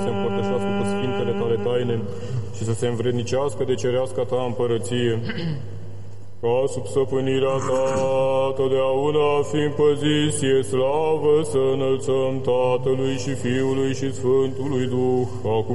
se împărtășească cu sfintele tale taine și să se învrednicească de cerească ta împărăție. Ca sub stăpânirea ta totdeauna fiind păziți, ție slavă să înălțăm Tatălui și Fiului și Sfântului Duh, acum